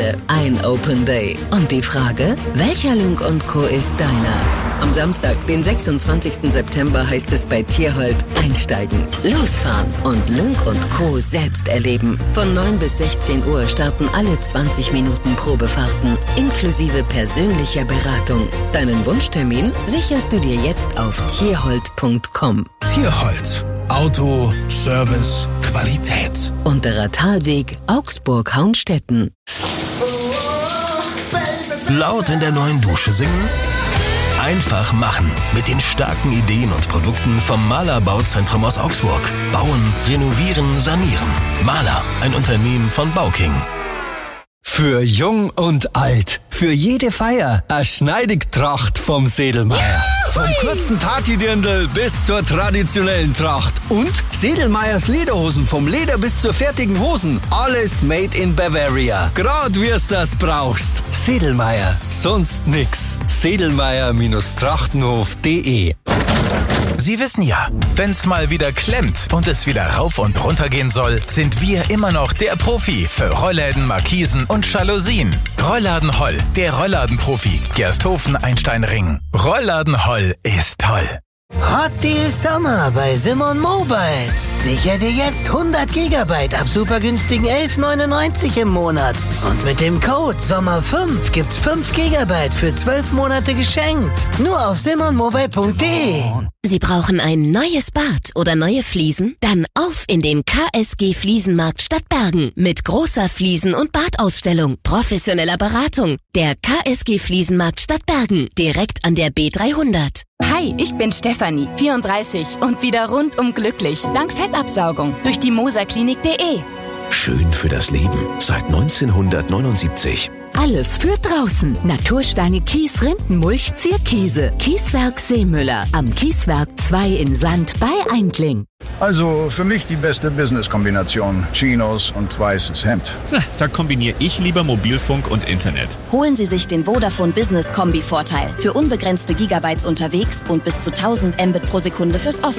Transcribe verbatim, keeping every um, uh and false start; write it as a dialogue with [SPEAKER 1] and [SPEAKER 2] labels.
[SPEAKER 1] Ende ein Open Day. Und die Frage, welcher Lynk und Co. ist deiner? Am Samstag, den sechsundzwanzigsten September, heißt es bei Tierhold einsteigen, losfahren und Lynk und Co. selbst erleben. Von neun bis sechzehn Uhr starten alle zwanzig Minuten Probefahrten, inklusive persönlicher Beratung. Deinen Wunschtermin sicherst du dir jetzt auf tierhold punkt com.
[SPEAKER 2] Tierhold. Auto, Service, Qualität.
[SPEAKER 1] Unterer Talweg, Augsburg-Haunstetten.
[SPEAKER 2] Laut in der neuen Dusche singen? Einfach machen. Mit den starken Ideen und Produkten vom Mahler Bauzentrum aus Augsburg. Bauen, renovieren, sanieren. Mahler, ein Unternehmen von Bauking.
[SPEAKER 3] Für jung und alt. Für jede Feier. Eine Schneidigtracht vom Sedelmeier. Vom kurzen Partydirndl bis zur traditionellen Tracht. Und Sedelmeiers Lederhosen. Vom Leder bis zur fertigen Hosen. Alles made in Bavaria. Grad wir's das brauchst. Sedelmeier. Sonst nix. Sedelmeier-Trachtenhof punkt de.
[SPEAKER 4] Sie wissen ja, wenn's mal wieder klemmt und es wieder rauf und runter gehen soll, sind wir immer noch der Profi für Rollläden, Markisen und Jalousien. Rollladen Holl, der Rollladenprofi. Gersthofen, Einstein-Ring. Rollladen Holl ist toll.
[SPEAKER 5] Hot Deal Summer bei Simon Mobile. Sicher dir jetzt hundert Gigabyte ab super günstigen elf neunundneunzig im Monat. Und mit dem Code Sommer fünf gibt's fünf Gigabyte für zwölf Monate geschenkt. Nur auf simon mobile punkt de.
[SPEAKER 6] Sie brauchen ein neues Bad oder neue Fliesen? Dann auf in den K S G Fliesenmarkt Stadtbergen mit großer Fliesen- und Badausstellung, professioneller Beratung. Der K S G Fliesenmarkt Stadtbergen, direkt an der B dreihundert.
[SPEAKER 7] Hi, ich bin Stefanie, vierunddreißig und wieder rundum glücklich. Dank Fettabsaugung durch die moserklinik punkt de.
[SPEAKER 8] Schön für das Leben seit neunzehnhundertneunundsiebzig.
[SPEAKER 9] Alles für draußen. Natursteine, Kies, Rindenmulch, Zierkiese. Kieswerk Seemüller. Am Kieswerk zwei in Sand bei Eindling.
[SPEAKER 10] Also für mich die beste Business-Kombination. Chinos und weißes Hemd.
[SPEAKER 11] Da kombiniere ich lieber Mobilfunk und Internet.
[SPEAKER 12] Holen Sie sich den Vodafone Business Kombi-Vorteil. Für unbegrenzte Gigabytes unterwegs und bis zu tausend Mbit pro Sekunde fürs Office.